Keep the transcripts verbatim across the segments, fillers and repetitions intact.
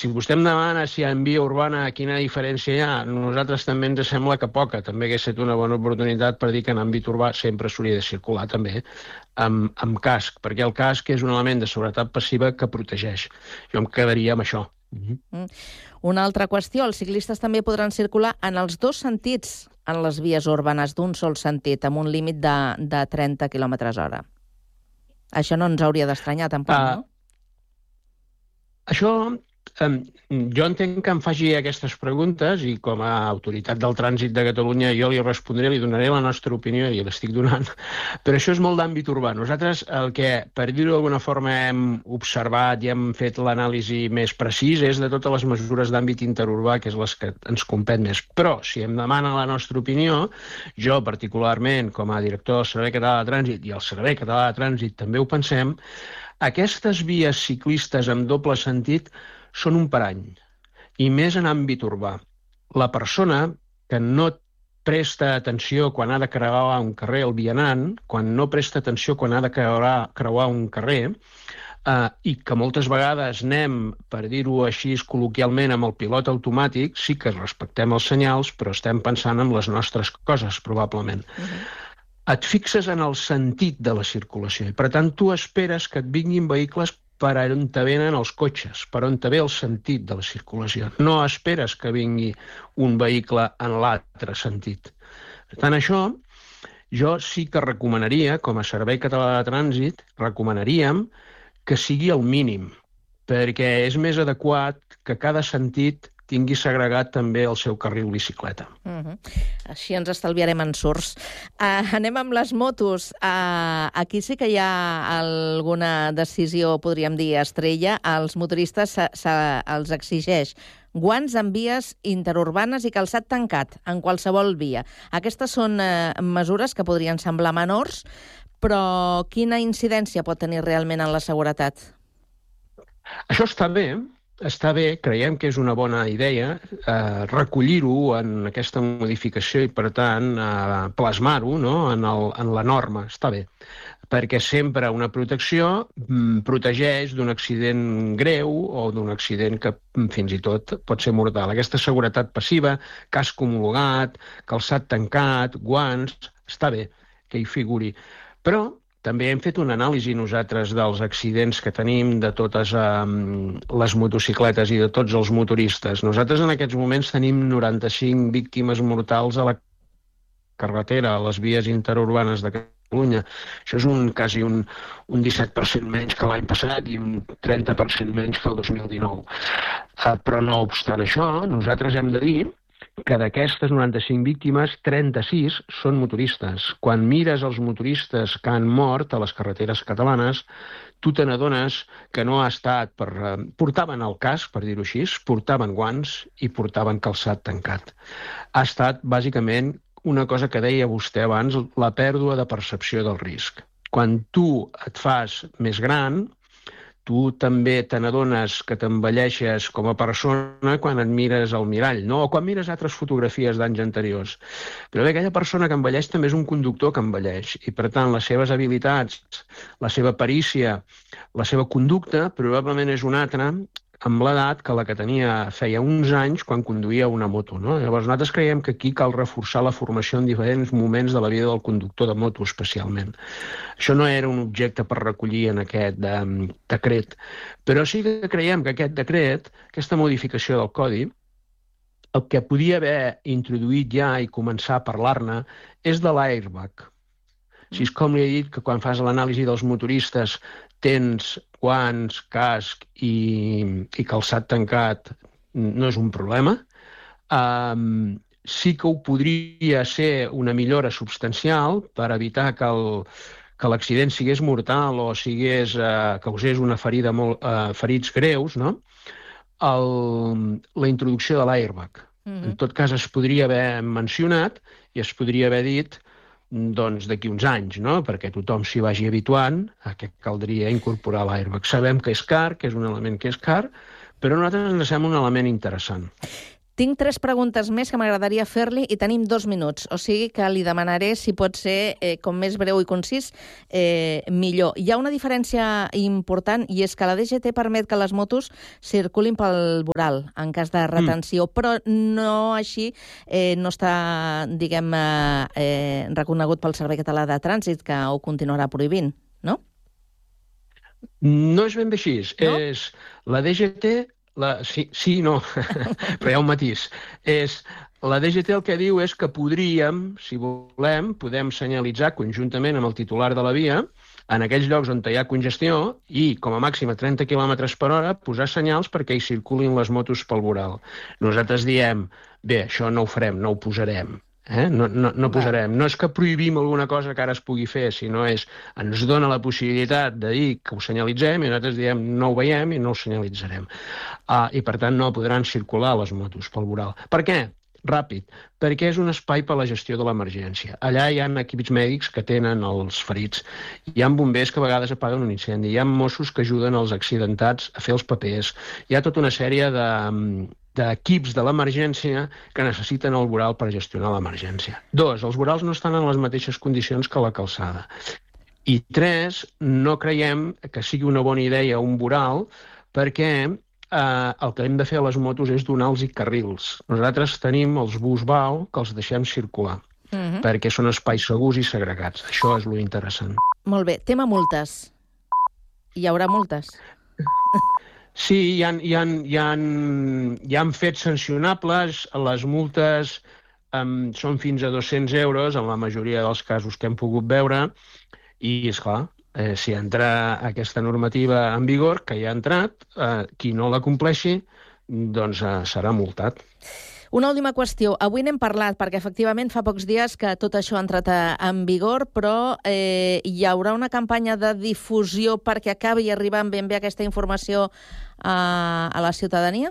si vostè em demana si en via urbana quina diferència hi ha, a nosaltres també ens sembla que poca. També hauria estat una bona oportunitat per dir que en àmbit urbà sempre s'hauria de circular també amb, amb casc, perquè el casc és un element de seguretat passiva que protegeix. Jo em quedaria amb això. Mm. Una altra qüestió, els ciclistes també podran circular en els dos sentits en les vies urbanes d'un sol sentit, amb un límit de, de trenta quilòmetres hora. Això no ens hauria d'estranyar, tampoc, uh, no? Això, eh, jo entenc que em faci aquestes preguntes i com a autoritat del trànsit de Catalunya jo li respondré, li donaré la nostra opinió i l'estic donant, però això és molt d'àmbit urbà. Nosaltres el que, per dir-ho d'alguna forma, hem observat i hem fet l'anàlisi més precís és de totes les mesures d'àmbit interurbà, que és les que ens compet més. Però, si em demana la nostra opinió, jo particularment, com a director del Servei Català de Trànsit, i el Servei Català de Trànsit també ho pensem, aquestes vies ciclistes amb doble sentit són un parany, i més en àmbit urbà. La persona que no presta atenció quan ha de creuar un carrer, el vianant, quan no presta atenció quan ha de creuar, creuar un carrer, eh, i que moltes vegades anem, per dir-ho així col·loquialment, amb el pilot automàtic, sí que respectem els senyals, però estem pensant en les nostres coses, probablement. Uh-huh. Et fixes en el sentit de la circulació i, per tant, tu esperes que et vinguin vehicles per on te venen els cotxes, per on te ve el sentit de la circulació. No esperes que vingui un vehicle en l'altre sentit. Per tant, això jo sí que recomanaria, com a Servei Català de Trànsit, recomanaríem que sigui el mínim, perquè és més adequat que cada sentit tingui segregat també el seu carril bicicleta. Uh-huh. Així ens estalviarem ensurts. Uh, anem amb les motos. Uh, aquí sí que hi ha alguna decisió, podríem dir, estrella. Els motoristes se, se, els exigeix guants en vies interurbanes i calçat tancat en qualsevol via. Aquestes són uh, mesures que podrien semblar menors, però quina incidència pot tenir realment en la seguretat? Això està bé. Està bé, creiem que és una bona idea eh, recollir-ho en aquesta modificació i, per tant, eh, plasmar-ho, no?, en, el, en la norma. Està bé, perquè sempre una protecció mm, protegeix d'un accident greu o d'un accident que mm, fins i tot pot ser mortal. Aquesta seguretat passiva, casc homologat, calçat tancat, guants, està bé que hi figuri. Però també hem fet una anàlisi nosaltres dels accidents que tenim, de totes um, les motocicletes i de tots els motoristes. Nosaltres en aquests moments tenim noranta-cinc víctimes mortals a la carretera, a les vies interurbanes de Catalunya. Això és un, quasi un, un disset per cent menys que l'any passat i un trenta per cent menys que el dos mil dinou. Uh, però no obstant això, nosaltres hem de dir que d'aquestes noranta-cinc víctimes, trenta-sis són motoristes. Quan mires els motoristes que han mort a les carreteres catalanes, tu te n'adones que no ha estat per... Portaven el casc, per dir-ho així, portaven guants i portaven calçat tancat. Ha estat, bàsicament, una cosa que deia vostè abans, la pèrdua de percepció del risc. Quan tu et fas més gran, tu també te n'adones que t'envelleixes com a persona quan et mires al mirall, no? O quan mires altres fotografies d'anys anteriors. Però bé, aquella persona que envelleix també és un conductor que envelleix i, per tant, les seves habilitats, la seva perícia, la seva conducta probablement és una altra amb l'edat que la que tenia feia uns anys quan conduïa una moto, no? Llavors, nosaltres creiem que aquí cal reforçar la formació en diferents moments de la vida del conductor de moto, especialment. Això no era un objecte per recollir en aquest um, decret, però sí que creiem que aquest decret, aquesta modificació del codi, el que podia haver introduït ja i començar a parlar-ne és de l'airbag. Si és com li he dit, que quan fas l'anàlisi dels motoristes tens guants, casc i, i calçat tancat, no és un problema. Um, sí que ho podria ser una millora substancial per evitar que el, que l'accident sigués mortal o sigués, uh, causés una ferida molt, uh, ferits greus, no? El, la introducció de l'airbag. Mm-hmm. En tot cas, es podria haver mencionat i es podria haver dit doncs d'aquí uns anys, no? Perquè tothom s'hi vagi habituant a que caldria incorporar l'airbag. Sabem que és car, que és un element que és car, però a nosaltres ens sembla un element interessant. Tinc tres preguntes més que m'agradaria fer-li i tenim dos minuts, o sigui que li demanaré si pot ser, eh, com més breu i concís, eh, millor. Hi ha una diferència important i és que la D G T permet que les motos circulin pel voral en cas de retenció, mm. però no així eh, no està, diguem, eh, reconegut pel Servei Català de Trànsit, que ho continuarà prohibint, no? No és ben bé així. No? És la D G T... La, sí, sí, no, però hi ha un matís. És, la D G T el que diu és que podríem, si volem, podem senyalitzar conjuntament amb el titular de la via en aquells llocs on hi ha congestió i, com a màxim a trenta quilòmetres per hora, posar senyals perquè hi circulin les motos pel voral. Nosaltres diem, bé, això no ho farem, no ho posarem. Eh? No, no, no posarem. No és que prohibim alguna cosa que ara es pugui fer, sinó és ens dona la possibilitat de dir que ho senyalitzem i nosaltres diem no ho veiem i no ho senyalitzarem. Uh, I per tant no podran circular les motos pel voral. Per què? Ràpid. Perquè és un espai per a la gestió de l'emergència. Allà hi ha equips mèdics que tenen els ferits. Hi ha bombers que a vegades apaguen un incendi. Hi ha Mossos que ajuden els accidentats a fer els papers. Hi ha tota una sèrie de... d'equips de l'emergència que necessiten el voral per gestionar l'emergència. Dos, els vorals no estan en les mateixes condicions que la calçada. I tres, no creiem que sigui una bona idea un voral perquè eh, el que hem de fer a les motos és donar-los carrils. Nosaltres tenim els bus bau que els deixem circular, uh-huh. perquè són espais segurs i segregats. Això és lo interessant. Molt bé. Tema multes. Hi haurà multes? Sí, hi ha, hi ha, hi ha, hi ha fets sancionables, les multes um, són fins a dos-cents euros en la majoria dels casos que hem pogut veure i, esclar, eh, si entra aquesta normativa en vigor, que ja ha entrat, eh, qui no la compleixi, doncs eh, serà multat. Una última qüestió. Avui n'hem parlat, perquè efectivament fa pocs dies que tot això ha entrat en vigor, però eh, hi haurà una campanya de difusió perquè acabi arribant ben bé aquesta informació a, a la ciutadania?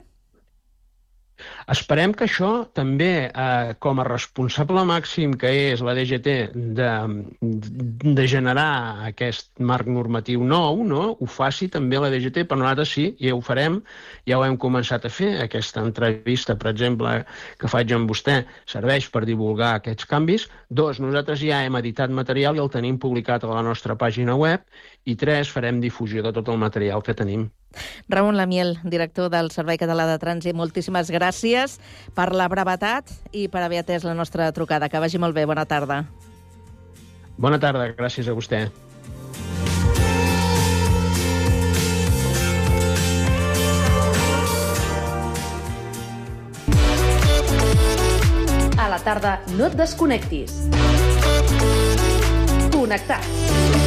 Esperem que això també, eh, com a responsable màxim que és la D G T de, de generar aquest marc normatiu nou, no? Ho faci també la D G T, però nosaltres sí, ja ho farem, ja ho hem començat a fer. Aquesta entrevista, per exemple, que faig amb vostè, serveix per divulgar aquests canvis. Dos, nosaltres ja hem editat material i el tenim publicat a la nostra pàgina web. I tres, farem difusió de tot el material que tenim. Ramon Lamiel, director del Servei Català de Trànsit, moltíssimes gràcies per la brevetat i per haver atès la nostra trucada. Que vagi molt bé. Bona tarda. Bona tarda. Gràcies a vostè. A la tarda no et desconnectis. Connectats.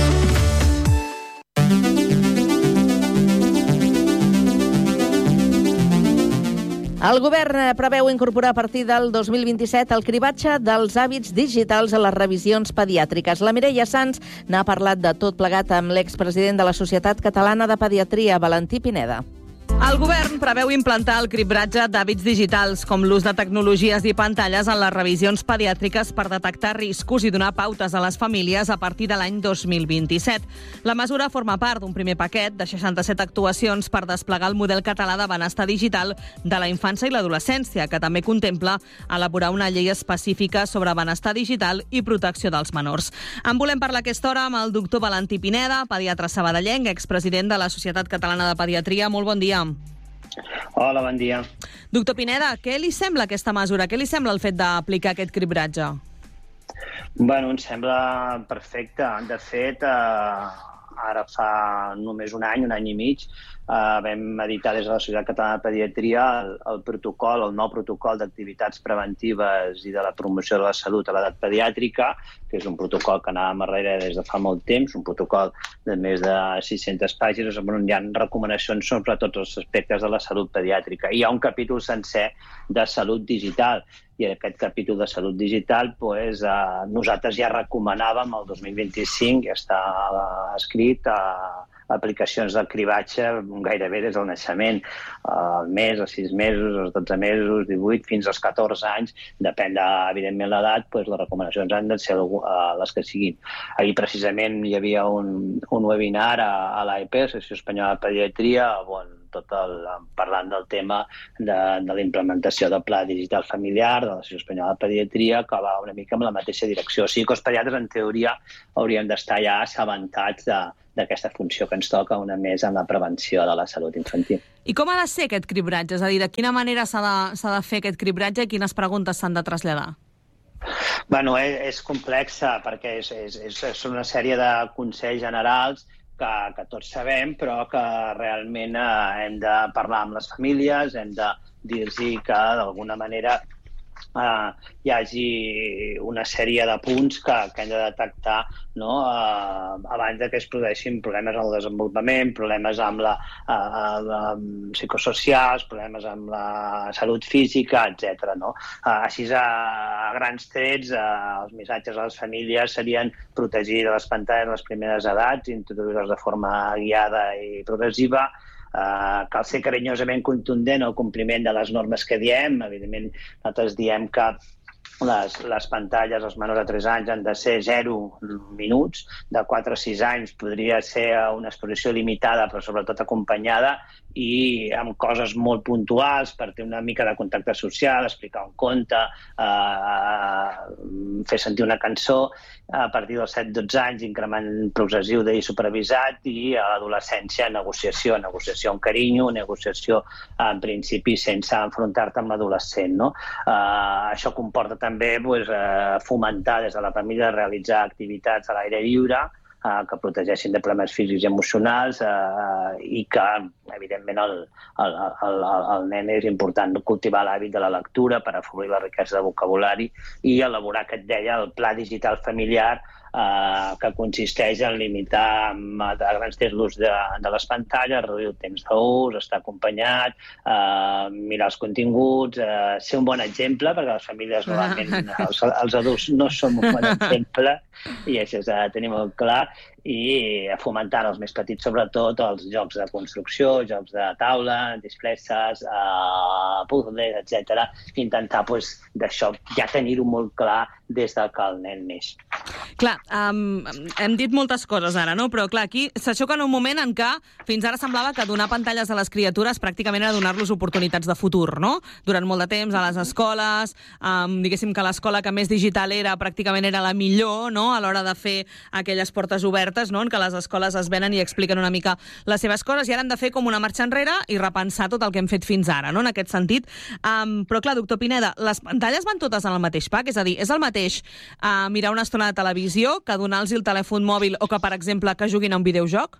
El govern preveu incorporar a partir del dos mil vint-i-set el cribatge dels hàbits digitals a les revisions pediàtriques. La Mireia Sans n'ha parlat de tot plegat amb l'expresident de la Societat Catalana de Pediatria, Valentí Pineda. El govern preveu implantar el cribratge d'hàbits digitals, com l'ús de tecnologies i pantalles en les revisions pediàtriques per detectar riscos i donar pautes a les famílies a partir de l'any dos mil vint-i-set. La mesura forma part d'un primer paquet de seixanta-set actuacions per desplegar el model català de benestar digital de la infància i l'adolescència, que també contempla elaborar una llei específica sobre benestar digital i protecció dels menors. En volem parlar aquesta hora amb el doctor Valentí Pineda, pediatre sabadellenc, expresident de la Societat Catalana de Pediatria. Molt bon dia. Hola, bon dia. Doctor Pineda, què li sembla aquesta mesura? Què li sembla el fet d'aplicar aquest cribratge? Bueno, em sembla perfecte. De fet, eh, ara fa només un any, un any i mig, eh, vam editar des de la Societat Catalana de Pediatria el, el protocol, el nou protocol d'activitats preventives i de la promoció de la salut a l'edat pediàtrica, que és un protocol que anàvem darrere des de fa molt temps, un protocol de més de sis-centes pàgines on hi ha recomanacions sobre tots els aspectes de la salut pediàtrica. I hi ha un capítol sencer de salut digital. I en aquest capítol de salut digital pues, eh, nosaltres ja recomanàvem el dos mil vint-i-cinc, ja està eh, escrit, eh, aplicacions de cribatge gairebé des del naixement, al mes, als sis mesos, als dotze mesos, divuit, fins als catorze anys, depèn de, evidentment, l'edat, doncs les recomanacions han de ser les que siguin. Ahir precisament hi havia un, un webinar a, a l'A E P, l'Associació Espanyola de Pediatria, on tot el, parlant del tema de, de la implementació del Pla Digital Familiar, de l'Associació Espanyola de Pediatria, que va una mica en la mateixa direcció. O sigui que els pediatres, en teoria, hauríem d'estar ja assabentats de, d'aquesta funció que ens toca, una més en la prevenció de la salut infantil. I com ha de ser aquest cribratge? És a dir, de quina manera s'ha de, s'ha de fer aquest cribratge i quines preguntes s'han de traslladar? Bueno, és, és complexa perquè és, és, és, és una sèrie de consells generals que, que tots sabem, però que realment eh, hem de parlar amb les famílies, hem de dir-los que d'alguna manera eh, hi hagi una sèrie de punts que, que hem de detectar, no? eh, abans de que es produeixin problemes en el desenvolupament, problemes amb la eh, psicosocials, problemes amb la salut física, etcètera. No? Eh, així, a, a grans trets, eh, els missatges a les famílies serien protegir de les pantalles les primeres edats, introduir-les de forma guiada i progressiva. Uh, cal ser carinyosament contundent al compliment de les normes que diem. Evidentment, nosaltres diem que les, les pantalles als menors de tres anys han de ser zero minuts, de quatre a sis anys podria ser una exposició limitada, però sobretot acompanyada, i amb coses molt puntuals per tenir una mica de contacte social, explicar un conte, eh, fer sentir una cançó. A partir dels set a dotze anys, increment progressiu d'ahir supervisat, i a l'adolescència, negociació, negociació amb carinyo, negociació en principi sense enfrontar-te amb l'adolescent. No? Eh, això comporta també pues, eh, fomentar des de la família realitzar activitats a l'aire lliure, que protegeixin de problemes físics i emocionals eh, i que, evidentment, el, el, el, el nen és important cultivar l'hàbit de la lectura per afavorir la riquesa de vocabulari i elaborar, que et deia, el Pla Digital Familiar, eh, que consisteix en limitar a grans trets l'ús de, de les pantalles, reduir el temps d'ús, estar acompanyat, eh, mirar els continguts, eh, ser un bon exemple, perquè les famílies normalment, els, els adults no som un bon exemple, i això s'ha de tenir molt clar, i fomentar els més petits, sobretot, els jocs de construcció, jocs de taula, disfresses, uh, puzzles, etcètera. Intentar, pues, d'això, ja tenir-ho molt clar des de que el nen neix. Clar, um, hem dit moltes coses ara, no? Però, clar, aquí s'aixoca en un moment en què fins ara semblava que donar pantalles a les criatures pràcticament era donar-los oportunitats de futur, no? Durant molt de temps, a les escoles, um, diguéssim que l'escola que més digital era pràcticament era la millor, no?, a l'hora de fer aquelles portes obertes, no?, en què les escoles es venen i expliquen una mica les seves coses, i ara han de fer com una marxa enrere i repensar tot el que hem fet fins ara, no?, en aquest sentit. Um, però, clar, doctor Pineda, les pantalles van totes en el mateix pack? És a dir, és el mateix uh, mirar una estona de televisió que donar-los el telèfon mòbil o que, per exemple, que juguin a un videojoc?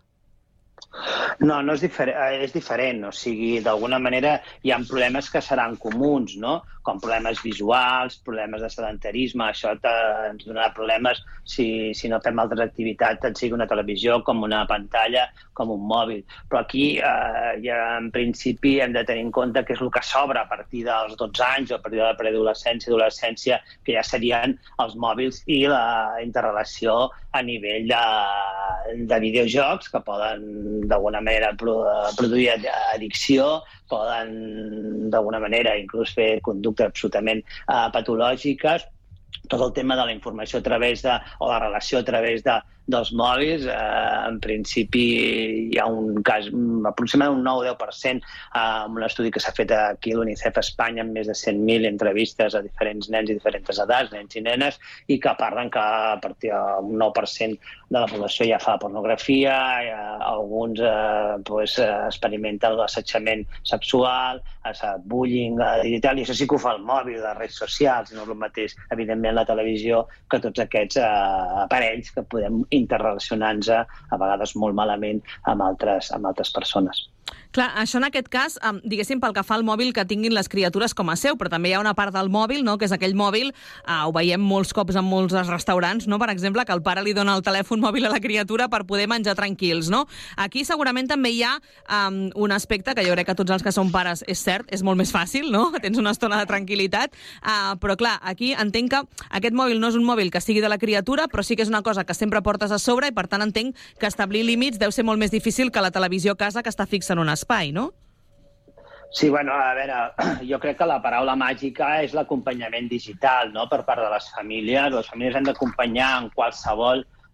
No, no és diferent, és diferent. O sigui, d'alguna manera hi ha problemes que seran comuns, no?, com problemes visuals, problemes de sedentarisme. Això ens donarà problemes si, si no fem altres activitats, tant sigui una televisió com una pantalla, com un mòbil. Però aquí, eh, ja, en principi, hem de tenir en compte que és el que s'obre a partir dels dotze anys o a partir de la preadolescència i adolescència, que ja serien els mòbils i la interrelació a nivell de, de videojocs que poden, d'alguna manera, produir addicció, poden, d'alguna manera, inclús fer conductes absolutament uh, patològiques. Tot el tema de la informació a través de, o la relació a través de, dels mòbils, eh, en principi hi ha un cas, aproximadament un nou o deu per cent, eh, amb un estudi que s'ha fet aquí a l'UNICEF a Espanya amb més de cent mil entrevistes a diferents nens i diferents edats, nens i nenes, i que parlen que a partir d'un nou per cent de la població ja fa pornografia, ja, alguns eh, pues, experimenten l'assetjament sexual, el bullying digital, i això sí que ho fa el mòbil, les redes socials, no és el mateix, evidentment, la televisió, que tots aquests eh, aparells que podem interrelacionant-se a vegades molt malament amb altres, amb altres persones. Clar, això en aquest cas, diguéssim, pel que fa al mòbil que tinguin les criatures com a seu, però també hi ha una part del mòbil, no?, que és aquell mòbil, eh, ho veiem molts cops en molts restaurants, no?, per exemple, que el pare li dona el telèfon mòbil a la criatura per poder menjar tranquils, no? Aquí segurament també hi ha um, un aspecte que jo crec que tots els que som pares és cert, és molt més fàcil, no?, tens una estona de tranquil·litat, uh, però clar, aquí entenc que aquest mòbil no és un mòbil que sigui de la criatura, però sí que és una cosa que sempre portes a sobre i per tant entenc que establir límits deu ser molt més difícil que la televisió a casa que està fixa en un espai, no? Sí, bueno, a veure, jo crec que la paraula màgica és l'acompanyament digital, no?, per part de les famílies. Les famílies han d'acompanyar en qualsevol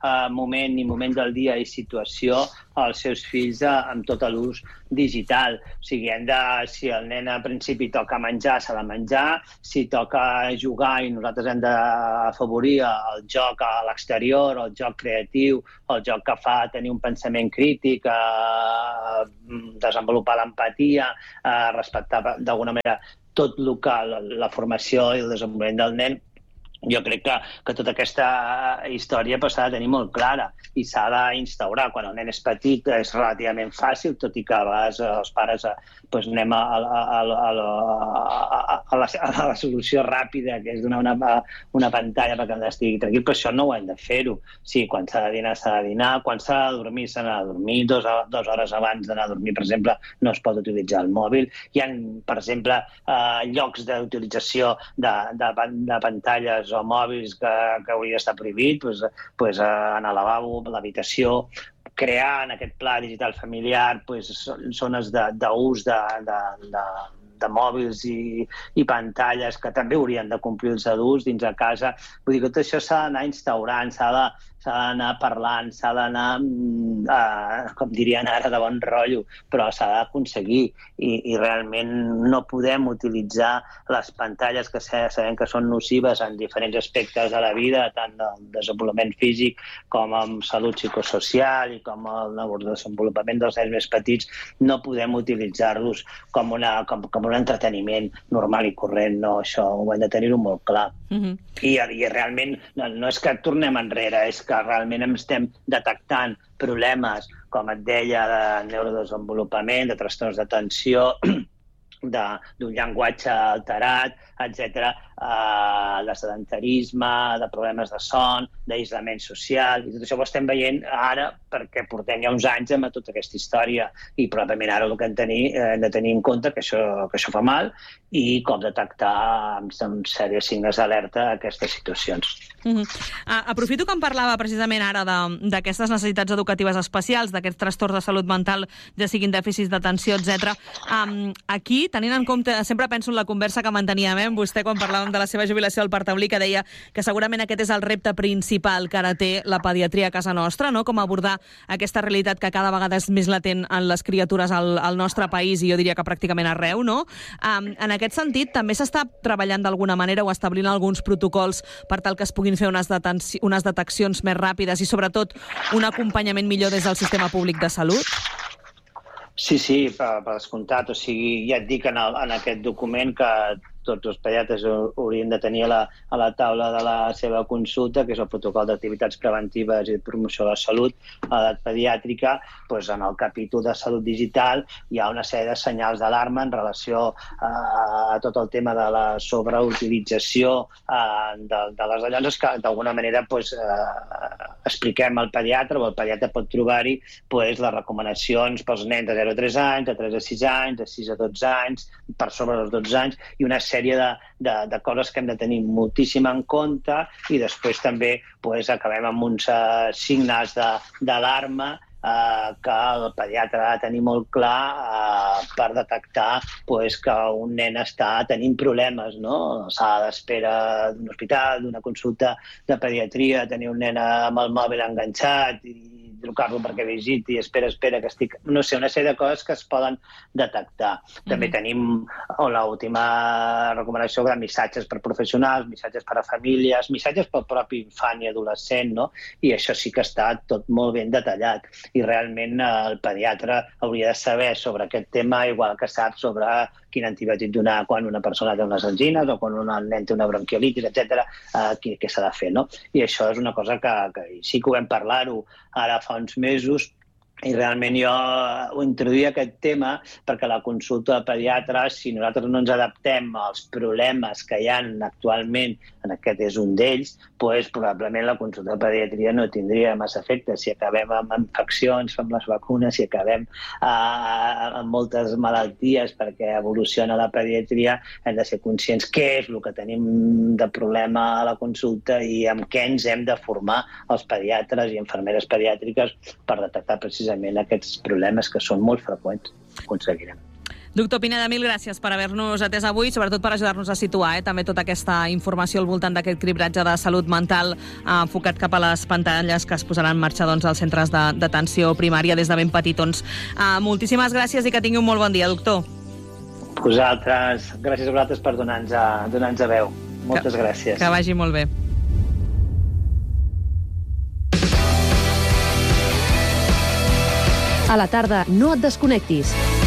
eh, moment ni moment del dia i situació als seus fills eh, amb tot l'ús digital. O sigui, hem de, si el nen al principi toca menjar, s'ha de menjar, si toca jugar i nosaltres hem d'afavorir el joc a l'exterior, el joc creatiu, el joc que fa tenir un pensament crític, eh, desenvolupar l'empatia, eh, respectar d'alguna manera tot el que la formació i el desenvolupament del nen. Jo crec que, que tota aquesta història s'ha de tenir molt clara i s'ha d'instaurar. Quan el nen és petit és relativament fàcil, tot i que a vegades els pares pues, anem a, a, a, a, a, a, la, a la solució ràpida, que és donar una, una pantalla perquè el nen estigui tranquil, però això no ho hem de fer-ho. Sí, quan s'ha de dinar, s'ha de dinar, quan s'ha de dormir, s'ha de dormir, dos, dues hores abans d'anar a dormir, per exemple, no es pot utilitzar el mòbil. Hi ha, per exemple, eh, llocs d'utilització de, de, de pantalles o mòbils que, que hauria d'estar prohibit, pues, pues, en el lavabo, l'habitació, crear en aquest pla digital familiar pues, zones d'ús de, de, de, de, de mòbils i, i pantalles que també haurien de complir els adults dins de casa. Vull dir que tot això s'ha d'anar instaurant, s'ha de s'ha d'anar parlant, s'ha d'anar, eh, com dirien ara, de bon rotllo, però s'ha d'aconseguir i, i realment no podem utilitzar les pantalles que sabem que són nocives en diferents aspectes de la vida, tant del desenvolupament físic com amb salut psicosocial i com el desenvolupament dels nens més petits. No podem utilitzar-los com, una, com, com un entreteniment normal i corrent, no, això ho hem de tenir-ho molt clar. Mm-hmm. I, I realment no, no és que tornem enrere, és que que realment estem detectant problemes, com et deia, de neurodesenvolupament, de trastorns d'atenció, d'un llenguatge alterat, etcètera, eh, de sedentarisme, de problemes de son, d'aïllament social, i tot això ho estem veient ara perquè portem ja uns anys amb tota aquesta història i probablement ara el que hem, tenir, eh, hem de tenir en compte que això, que això fa mal i com detectar amb, amb sèries signes d'alerta aquestes situacions. Uh-huh. uh, aprofito que em parlava precisament ara d'aquestes necessitats educatives especials, d'aquests trastorns de salut mental, ja siguin dèficits d'atenció, etcètera. Um, aquí, tenint en compte, sempre penso en la conversa que manteníem amb vostè quan parlàvem de la seva jubilació al Parc Taulí, que deia que segurament aquest és el repte principal que ara té la pediatria a casa nostra, no? Com abordar aquesta realitat que cada vegada és més latent en les criatures al, al nostre país i jo diria que pràcticament arreu, no? Um, en aquest sentit, també s'està treballant d'alguna manera o establint alguns protocols per tal que es puguin fer unes, unes deteccions més ràpides i, sobretot, un acompanyament millor des del sistema públic de salut? Sí, sí, per, per descomptat. O sigui, ja et dic en, el, en aquest document que tots els pediatres haurien de tenir a la, a la taula de la seva consulta, que és el protocol d'activitats preventives i de promoció de la salut a l'edat pediàtrica. Doncs en el capítol de salut digital hi ha una sèrie de senyals d'alarma en relació a tot el tema de la sobreutilització de, de les allònces que d'alguna manera doncs, eh, expliquem al pediatre o el pediatre pot trobar-hi doncs, les recomanacions pels nens de zero a tres anys, de tres a sis anys, de sis a dotze anys, per sobre dels dotze anys, i una sèrie de, de, de coses que hem de tenir moltíssim en compte i després també pues, acabem amb uns uh, signes d'alarma uh, que el pediatre ha de tenir molt clar uh, per detectar pues, que un nen està tenint problemes, no? Sala d'espera d'un hospital, d'una consulta de pediatria, tenir un nen amb el mòbil enganxat i trucar-lo perquè visiti, espera, espera, que estic... No sé, una sèrie de coses que es poden detectar. Mm-hmm. També tenim l'última recomanació de missatges per professionals, missatges per a famílies, missatges pel propi infant i adolescent, no? I això sí que està tot molt ben detallat. I realment el pediatre hauria de saber sobre aquest tema, igual que sap sobre quin antibiòtic donar quan una persona té unes angines o quan un nen té una bronquiolitis, etcètera, eh, què, què s'ha de fer, no? I això és una cosa que, que sí que ho vam parlar-ho ara fa uns mesos, i realment jo ho introduïa aquest tema perquè la consulta de pediatre, si nosaltres no ens adaptem als problemes que hi ha actualment, en aquest és un d'ells, doncs probablement la consulta de pediatria no tindria massa efecte. Si acabem amb infeccions, amb les vacunes, si acabem eh, amb moltes malalties perquè evoluciona la pediatria, hem de ser conscients què és el que tenim de problema a la consulta i amb què ens hem de formar els pediatres i infermeres pediàtriques per detectar precisament aquests problemes que són molt freqüents. Aconseguirem. Doctor Pineda, mil gràcies per haver-nos atès avui, sobretot per ajudar-nos a situar eh, també tota aquesta informació al voltant d'aquest cribratge de salut mental eh, enfocat cap a les pantalles que es posaran en marxa doncs, als centres d'atenció primària des de ben petitons. Eh, moltíssimes gràcies i que tingui un molt bon dia, doctor. Vosaltres, gràcies a vosaltres per donar-nos a, donar-nos a veu. Moltes que, gràcies. Que vagi molt bé. A la tarda, no et desconnectis.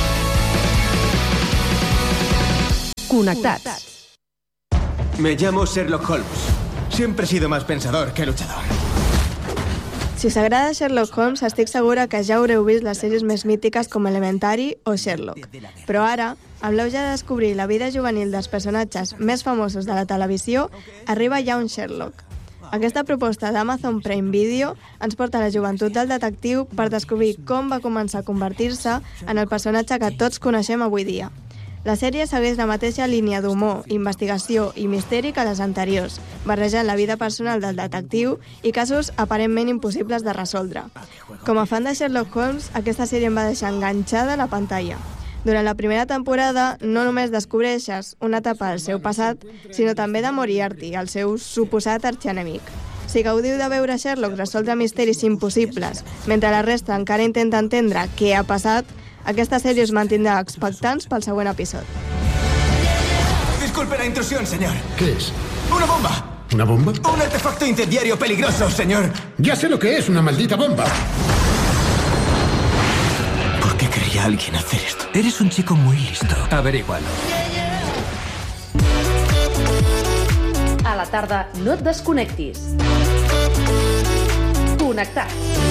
Connectats. Me llamo Sherlock Holmes. Siempre he sido más pensador que luchador. Si us agrada Sherlock Holmes, estic segura que ja haureu vist les sèries més mítiques com Elementary o Sherlock. Però ara, amb l'auge de descobrir la vida juvenil dels personatges més famosos de la televisió, arriba ja un Sherlock. Aquesta proposta d'Amazon Prime Video ens porta a la joventut del detectiu per descobrir com va començar a convertir-se en el personatge que tots coneixem avui dia. La sèrie segueix la mateixa línia d'humor, investigació i misteri que les anteriors, barrejant la vida personal del detectiu i casos aparentment impossibles de resoldre. Com a fan de Sherlock Holmes, aquesta sèrie em va deixar enganxada a la pantalla. Durant la primera temporada no només descobreixes una etapa del seu passat, sinó també de Moriarty, el seu suposat arxienemic. Si gaudiu de veure Sherlock resoldre misteris impossibles, mentre la resta encara intenta entendre què ha passat, aquesta sèrie us mantindrà expectants pel següent episodi. Disculpe la intrusión, señor. ¿Qué es? ¡Una bomba! ¿Una bomba? ¡Un artefacto incendiario peligroso, señor! Ya sé lo que es una maldita bomba. ¿Por qué querría alguien hacer esto? Eres un chico muy listo. Averígualo. A la tarda, no et desconnectis. Connectats.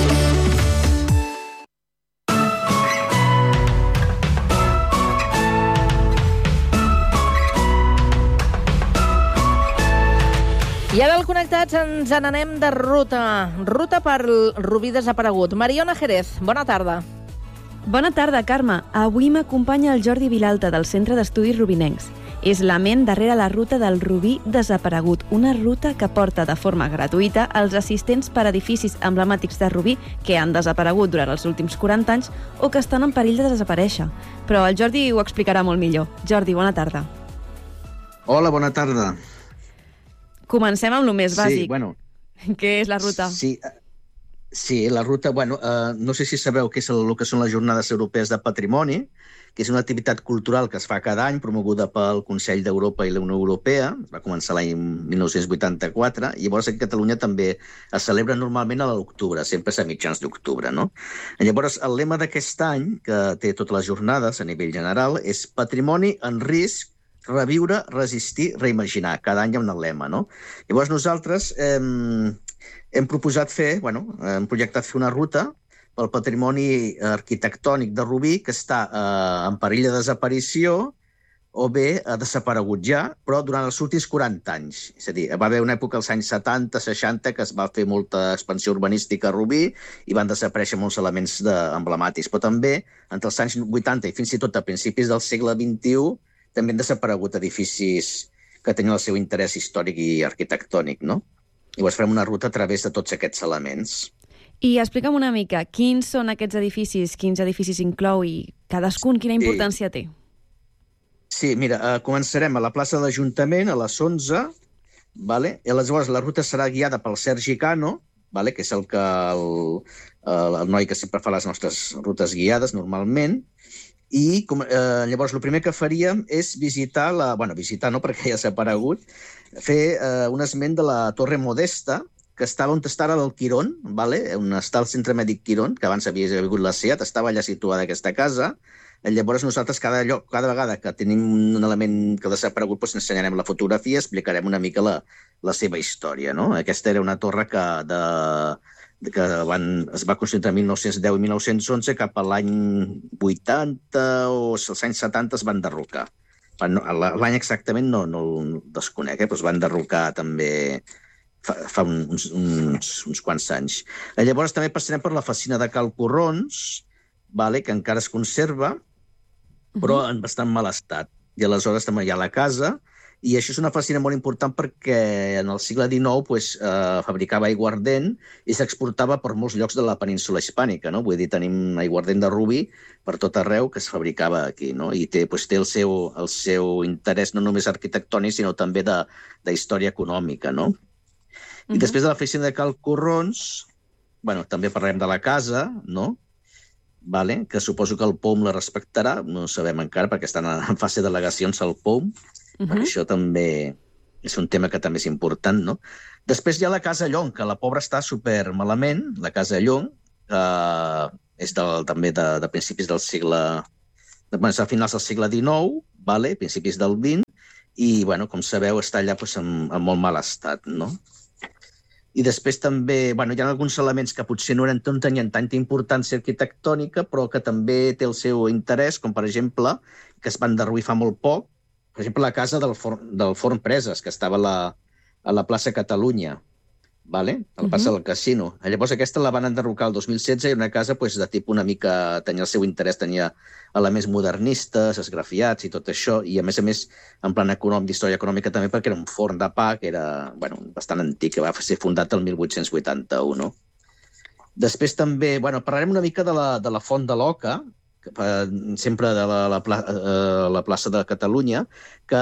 I ara al Connectats ens n'anem de ruta. Ruta per Rubí desaparegut. Mariona Jerez, bona tarda. Bona tarda, Carme. Avui m'acompanya el Jordi Vilalta, del Centre d'Estudis Rubinencs. És la ment darrere la ruta del Rubí desaparegut, una ruta que porta de forma gratuïta els assistents per edificis emblemàtics de Rubí que han desaparegut durant els últims quaranta anys o que estan en perill de desaparèixer. Però el Jordi ho explicarà molt millor. Jordi, bona tarda. Hola, bona tarda. Comencem amb el més bàsic. Sí, bueno... Què és la ruta? Sí, sí la ruta... Bueno, eh, no sé si sabeu què és el, el que són les Jornades Europees de Patrimoni, que és una activitat cultural que es fa cada any, promoguda pel Consell d'Europa i la Unió Europea. Va començar l'any mil nou-cents vuitanta-quatre, i llavors aquí a Catalunya també es celebra normalment a l'octubre, sempre és a mitjans d'octubre, no? Llavors, el lema d'aquest any, que té totes les jornades a nivell general, és Patrimoni en risc, reviure, resistir, reimaginar. Cada any hi ha un lema, no? Llavors nosaltres eh, hem proposat fer, bueno, hem projectat fer una ruta pel patrimoni arquitectònic de Rubí que està eh, en perill de desaparició o bé ha desaparegut ja, però durant els últims quaranta anys. És a dir, va haver una època als anys setanta, seixanta, que es va fer molta expansió urbanística a Rubí i van desaparèixer molts elements de, emblemàtics, però també entre els anys vuitanta i fins i tot a principis del segle vint-i-u també han desaparegut edificis que tenien el seu interès històric i arquitectònic, no? Llavors farem una ruta a través de tots aquests elements. I explica'm una mica, quins són aquests edificis, quins edificis inclou i cadascun quina importància té? Sí, mira, uh, començarem a la plaça de l'Ajuntament a les onze, vale? I aleshores la ruta serà guiada pel Sergi Cano, vale? Que és el, que, el, el, el noi que sempre fa les nostres rutes guiades normalment, i com, eh, llavors el primer que faríem és visitar, la, bueno, visitar no perquè ja s'ha aparegut, fer eh, un esment de la Torre Modesta, que estava on està ara el Quirón, vale? On està el Centre Mèdic Quirón, que abans havia hagut la SEAT, estava allà situada aquesta casa. Llavors nosaltres cada, lloc, cada vegada que tenim un element que ha desaparegut doncs ensenyarem la fotografia, explicarem una mica la, la seva història, no? Aquesta era una torre que de... que van, es va construir entre mil nou-cents deu i mil nou-cents onze, cap a l'any vuitanta o els anys setanta es van derrocar. L'any exactament no, no el desconec, eh? Però es van derrocar també fa, fa uns, uns, uns quants anys. Llavors també passarem per la façana de Cal Corrons, vale? Que encara es conserva, però en bastant mal estat. I aleshores també hi ha la casa I això és una façana molt important perquè en el segle dinou pues, eh, fabricava aiguardent i s'exportava per molts llocs de la península hispànica. No? Vull dir, tenim aiguardent de rubí per tot arreu que es fabricava aquí. No? I té, pues, té el, seu, el seu interès no només arquitectònic, sinó també de, de història econòmica. No? I uh-huh. després de la oficina de Cal Corrons, bueno, també parlarem de la casa, no? Vale? Que suposo que el P O M la respectarà, no sabem encara perquè estan en fase de al·legacions al P O M. Uh-huh. Perquè això també és un tema que també és important, no? Després hi ha la Casa Llong, que la pobra està super malament, la Casa Llong, que és del, també de, de principis del segle... De, bueno, a finals del segle dinou, vale? Principis del vint, i, bueno, com sabeu, està allà pues, en, en molt mal estat, no? I després també, bueno, hi ha alguns elements que potser no, eren, no tenien tanta importància arquitectònica, però que també té el seu interès, com per exemple, que es van derruir fa molt poc, per exemple, la casa del Forn, del Forn Preses, que estava a la, a la plaça Catalunya, vale? Al pas del casino. Llavors aquesta la van enderrocar el dos mil setze i una casa pues, de tipus una mica... tenia el seu interès, tenia elements modernistes, esgrafiats i tot això, i a més a més en plan econòmic, d'història econòmica també, perquè era un forn de pa que era bueno, bastant antic, que va ser fundat el mil vuit-cents vuitanta-u. No? Després també, bueno, parlarem una mica de la, de la Font de l'Oca, sempre de la, la, pla, eh, la plaça de Catalunya, que,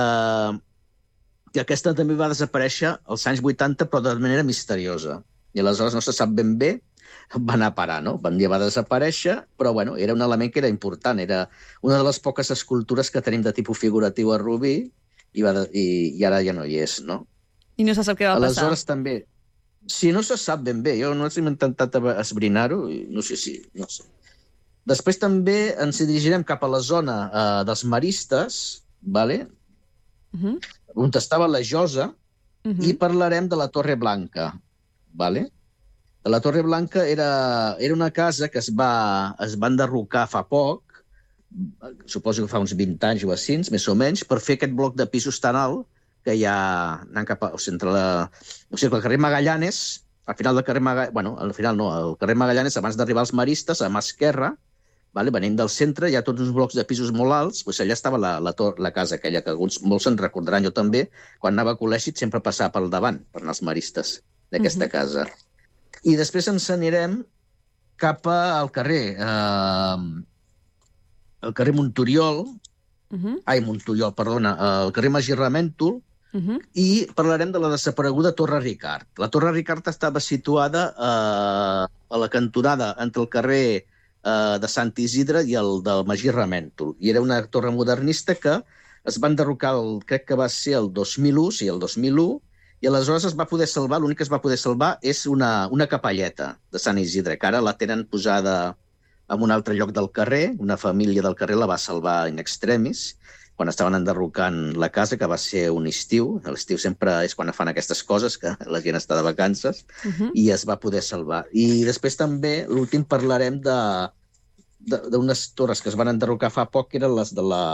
que aquesta també va desaparèixer als anys vuitanta, però de manera misteriosa. I aleshores no se sap ben bé, va anar a parar, no? Un dia va desaparèixer, però bueno, era un element que era important. Era una de les poques escultures que tenim de tipus figuratiu a Rubí i, va de, i, i ara ja no hi és, no? I no se sap què va passar. Aleshores també... Sí, no se sap ben bé. Jo no he intentat esbrinar-ho, no sé si... No sé. Després també ens dirigirem cap a la zona eh, dels maristes, vale? uh-huh. on estava la Josa, uh-huh. i parlarem de la Torre Blanca. Vale? La Torre Blanca era, era una casa que es va, es va enderrocar fa poc, suposo que fa uns vint anys o així, més o menys, per fer aquest bloc de pisos tan alt que hi ha anant cap a, o sigui, entre la, o sigui, el carrer Magallanes, al final del carrer Magallanes, bueno, al final no, el carrer Magallanes, abans d'arribar als maristes, a mà esquerra, vale? Venim del centre, hi ha tots uns blocs de pisos molt alts, doncs allà estava la, la, tor la casa aquella, que alguns molts se'n recordaran, jo també, quan anava a col·legi sempre passava pel davant, per anar als maristes d'aquesta uh-huh. casa. I després ens anirem cap al carrer, eh, el carrer Montoriol, uh-huh. ai, Montoriol, perdona, el carrer Magí Ramèntol, uh-huh. i parlarem de la desapareguda Torre Ricard. La Torre Ricard estava situada eh, a la cantonada entre el carrer de Sant Isidre i el del Magí Ramèntol. I era una torre modernista que es va enderrocar, el, crec que va ser el dos mil u, sí, el dos mil u, i aleshores es va poder salvar, l'únic que es va poder salvar és una, una capelleta de Sant Isidre, que ara la tenen posada en un altre lloc del carrer, una família del carrer la va salvar in extremis, quan estaven enderrocant la casa, que va ser un estiu. L'estiu sempre és quan fan aquestes coses, que la gent està de vacances, uh-huh. i es va poder salvar. I després també, l'últim, parlarem de d'unes torres que es van enderrocar fa poc, que eren les de la...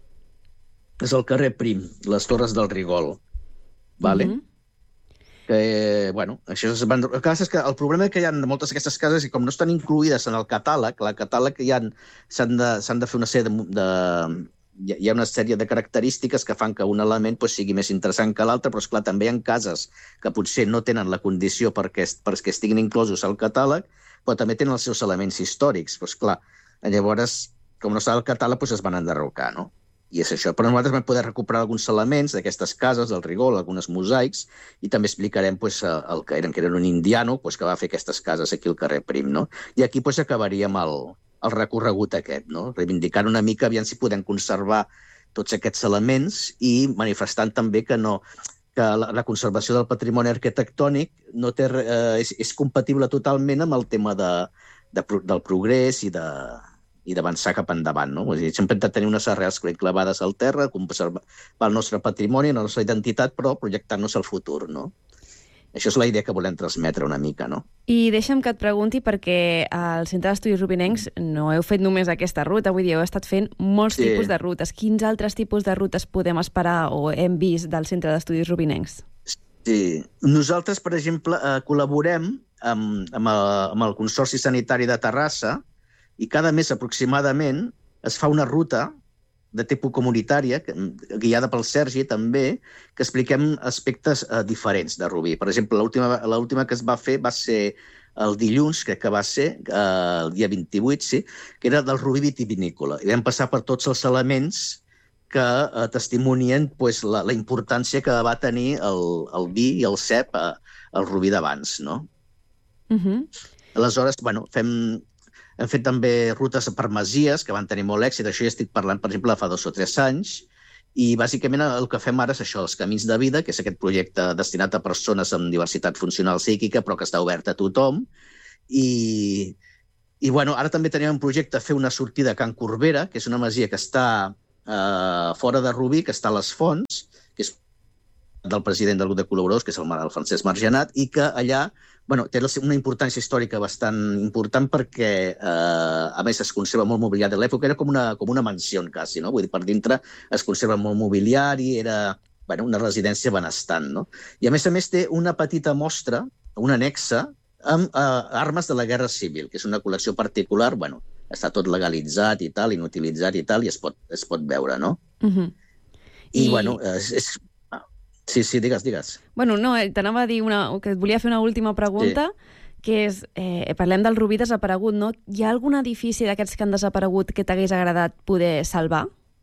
és el carrer Prim, les torres del Rigol. Vale? Uh-huh. Que, bueno, això es van... El cas és que el problema que hi ha de moltes d'aquestes cases és que com no estan incluïdes en el catàleg, la catàleg hi ha, s'han de, s'han de fer una sèrie de... de hi ha una sèrie de característiques que fan que un element pues, sigui més interessant que l'altre, però esclar, també hi ha cases que potser no tenen la condició perquè, perquè estiguin inclosos al catàleg, però també tenen els seus elements històrics. Pues, clar, llavors, com no està al catàleg, pues, es van enderrocar, no? I és això. Però nosaltres vam poder recuperar alguns elements d'aquestes cases, del Rigol, algunes mosaics, i també explicarem pues, el que eren, que eren un indiano pues, que va fer aquestes cases aquí al carrer Prim, no? I aquí pues, acabaríem el... el recorregut aquest, no? Reivindicant una mica, aviam si podem conservar tots aquests elements i manifestant també que no que la, la conservació del patrimoni arquitectònic no té, eh, és, és compatible totalment amb el tema de, de, del progrés i de i d'avançar cap endavant, no? És a dir, sempre hem de tenir unes arrels clavades al terra, conservar el nostre patrimoni, la nostra identitat, però projectant-nos al futur, no? Això és la idea que volem transmetre una mica, no? I deixa'm que et pregunti, perquè al Centre d'Estudis Rubinencs no heu fet només aquesta ruta, vull dir, heu estat fent molts sí. tipus de rutes. Quins altres tipus de rutes podem esperar o hem vist del Centre d'Estudis Rubinencs? Sí. Nosaltres, per exemple, eh, col·laborem amb, amb, el, amb el Consorci Sanitari de Terrassa i cada mes aproximadament es fa una ruta de tipus comunitària, guiada pel Sergi també, que expliquem aspectes eh, diferents de Rubí. Per exemple, l'última que es va fer va ser el dilluns, crec que va ser, eh, el dia vint-i-vuit, sí, que era del Rubí vitivinícola. I vam passar per tots els elements que eh, testimonien pues, la, la importància que va tenir el, el vi i el cep eh, al Rubí d'abans, no? Uh-huh. Aleshores, bueno, fem... Hem fet també rutes per masies, que van tenir molt èxit. Això ja estic parlant, per exemple, fa dos o tres anys. I, bàsicament, el que fem ara és això, els Camins de Vida, que és aquest projecte destinat a persones amb diversitat funcional psíquica, però que està obert a tothom. I, i bueno, ara també tenim un projecte, fer una sortida a Can Corbera, que és una masia que està eh, fora de Rubí, que està a les Fonts, que és del president del grup de col·laboradors, que és el, el Francesc Margenat, i que allà bueno, té una importància històrica bastant important perquè, eh, a més, es conserva molt mobiliari de l'època. Era com una, com una mansió, quasi, no? Vull dir, per dintre es conserva molt mobiliari, era bueno, una residència benestant, no? I, a més a més, té una petita mostra, una anexa, amb eh, armes de la Guerra Civil, que és una col·lecció particular, bueno, està tot legalitzat i tal, inutilitzat i tal, i es pot, es pot veure, no? Uh-huh. I, I, bueno, és... és Sí, sí, digues, digues. Bueno, no, t'anava a dir una, que et volia fer una última pregunta, sí. Que és, eh, parlem del Rubí desaparegut, no? Hi ha algun edifici d'aquests que han desaparegut que t'hagués agradat poder salvar?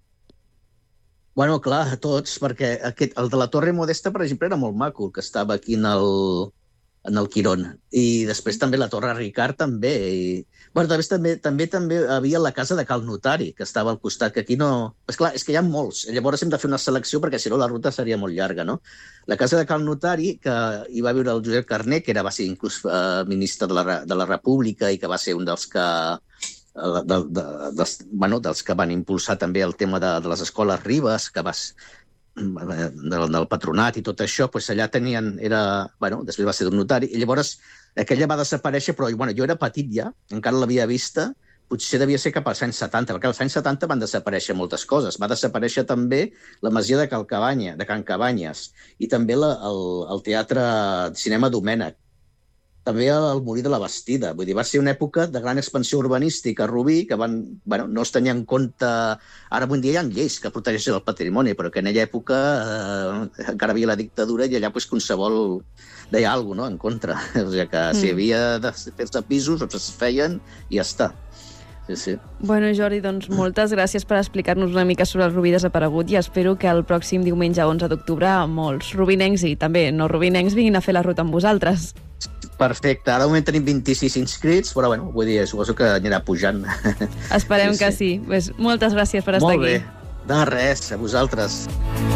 Bueno, clar, tots, perquè aquest, el de la Torre Modesta, per exemple, era molt maco, que estava aquí en el, en el Quirón. I després també la Torre Ricard, també. I, bueno, també, també, també també havia la casa de Cal Notari, que estava al costat, que aquí no... És clar, és que hi ha molts. Llavors hem de fer una selecció perquè, si no, la ruta seria molt llarga, no? La casa de Cal Notari, que hi va viure el Josep Carner, que era, va ser inclús eh, ministre de la, de la República i que va ser un dels que... De, de, de, dels, bueno, dels que van impulsar també el tema de, de les escoles Ribes, que vas... Del, del patronat i tot això, doncs allà tenien... Era, bueno, després va ser d'un notari, i llavors aquella va desaparèixer, però bueno, jo era petit ja, encara l'havia vista, potser devia ser cap als anys setanta, perquè als anys setanta van desaparèixer moltes coses. Va desaparèixer també la masia de, Cal Cabanya, de Can Cabanyes, i també la, el, el teatre Cinema Domènec, també el Molí de la Bastida. Vull dir, va ser una època de gran expansió urbanística a Rubí, que van, bueno, no es tenia en compte... Ara, avui dia, hi ha lleis que protegeixen el patrimoni, però que en aquella època eh, encara havia la dictadura i allà pues, qualsevol deia alguna cosa, no?, en contra. O sigui que mm. si havia de fer-se pisos, doncs es feien i ja està. Sí, sí. Bueno, Jordi, doncs moltes gràcies per explicar-nos una mica sobre el Rubí desaparegut i espero que el pròxim diumenge onze d'octubre molts rubinencs i també no rubinencs vinguin a fer la ruta amb vosaltres. Perfecte. Ara de moment tenim vint-i-sis inscrits, però bueno, vull dir, suposo que anirà pujant. Esperem sí, que sí. sí. Pues, moltes gràcies per estar Molt aquí. Molt bé. De res, a vosaltres.